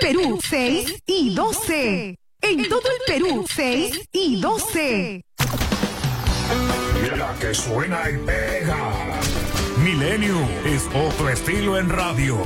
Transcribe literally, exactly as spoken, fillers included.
Perú, seis y doce. En todo el Perú, seis y doce. La que suena y pega. Milenio es otro estilo en radio.